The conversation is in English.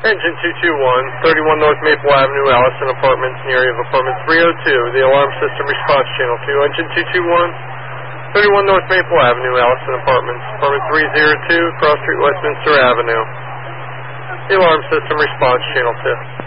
Engine 221, 31 North Maple Avenue, Allison Apartments, in the area of apartment 302. The alarm system response channel 2. Engine 221, 31 North Maple Avenue, Allison Apartments, apartment 302, Cross Street, Westminster Avenue. The alarm system response channel 2.